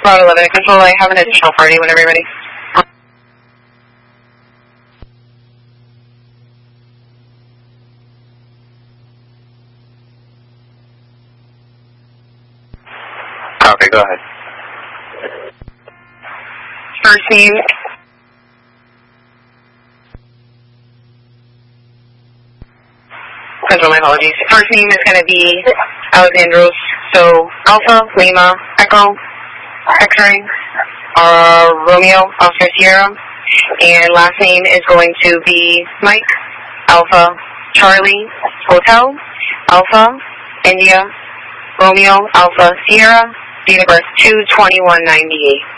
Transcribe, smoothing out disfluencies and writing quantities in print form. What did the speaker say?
Route 11, Control, I have an additional party whenever you're ready. Okay, go ahead. First name. Control, my apologies. First name is going to be Alexandros. So Alpha, Lima, Echo, X-Ray, Romeo, Alpha, Sierra. And last name is going to be Mike, Alpha, Charlie, Hotel, Alpha, India, Romeo, Alpha, Sierra, date of birth 2/21/98.